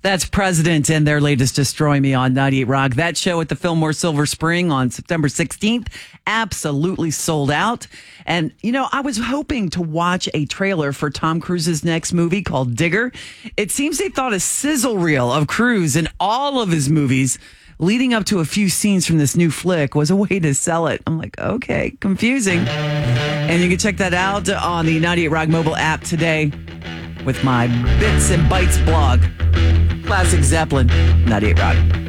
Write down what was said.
That's President and their latest Destroy Me on 98 Rock. That show at the Fillmore Silver Spring on September 16th absolutely sold out. And, I was hoping to watch a trailer for Tom Cruise's next movie called Digger. It seems they thought a sizzle reel of Cruise in all of his movies leading up to a few scenes from this new flick was a way to sell it. I'm like, okay, confusing. And you can check that out on the 98 Rock mobile app today with my Bits and Bytes blog. Classic Zeppelin, 98 Rock.